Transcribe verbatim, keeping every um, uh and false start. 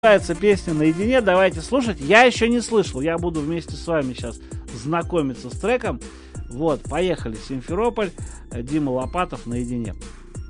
Нравится песня «Наедине», давайте слушать. Я еще не слышал, я буду вместе с вами сейчас знакомиться с треком. Вот, поехали. Симферополь, Дима Лопатов, «Наедине».